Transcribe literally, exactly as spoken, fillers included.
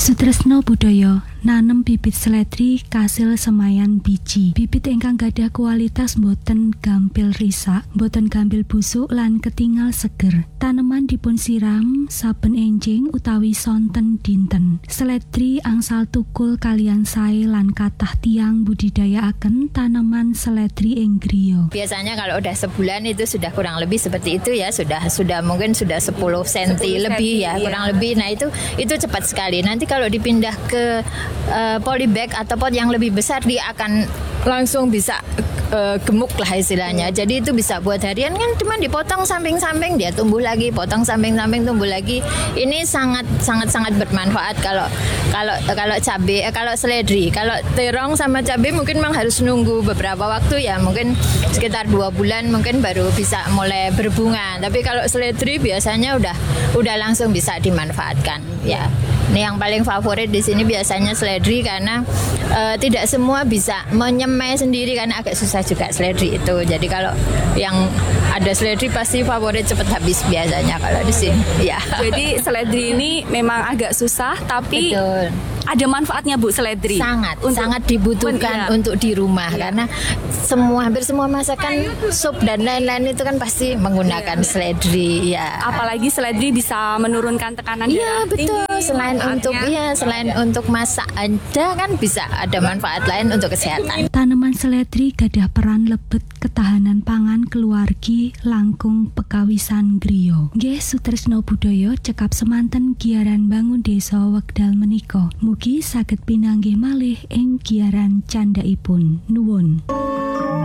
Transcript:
Sutresno budaya nanem bibit seledri kasil semayan biji. Bibit ingkang gadah kualitas boten gampil risak, boten gampil busuk lan ketingal seger. Taneman dipun siram saben enjing utawi sonten dinten. Seledri angsal tukul kalian sae lan kathah tiang budidayaaken taneman seledri ing griya. Biasanya kalau udah sebulan itu sudah kurang lebih seperti itu ya, sudah sudah mungkin sudah sepuluh senti lebih ya, kurang lebih. Nah itu itu cepat sekali. Nanti kalau dipindah ke uh, polybag atau pot yang lebih besar, dia akan langsung bisa uh, gemuk lah istilahnya. Jadi itu bisa buat harian kan, cuma dipotong samping-samping dia tumbuh lagi, potong samping-samping tumbuh lagi. Ini sangat sangat sangat bermanfaat kalau kalau kalau cabai, eh, kalau seledri. Kalau terong sama cabai mungkin memang harus nunggu beberapa waktu ya, mungkin sekitar dua bulan mungkin baru bisa mulai berbunga. Tapi kalau seledri biasanya udah udah langsung bisa dimanfaatkan ya. Ini yang paling favorit di sini biasanya seledri karena uh, tidak semua bisa menyemai sendiri karena agak susah juga seledri itu. Jadi kalau yang ada seledri pasti favorit cepat habis biasanya kalau di sini. Ya. Jadi seledri ini memang agak susah tapi betul. Ada manfaatnya Bu seledri. Sangat, untuk, sangat dibutuhkan ya. Untuk di rumah ya. Karena semua hampir semua masakan sup dan lain-lain itu kan pasti menggunakan ya. Seledri ya. Apalagi seledri bisa menurunkan tekanan darah. Iya betul. Tinggi, selain untuk ya selain ya. Untuk masak ada kan bisa ada manfaat lain untuk kesehatan. Tanaman seledri gadah peran lebet ketahanan pangan keluargi langkung pekawisan griya. Nggih Sutresno budaya cekap semanten giaran bangun desa wekdal menika. Mugi saged pinanggih malih ing giaran candhaipun. Nuwun.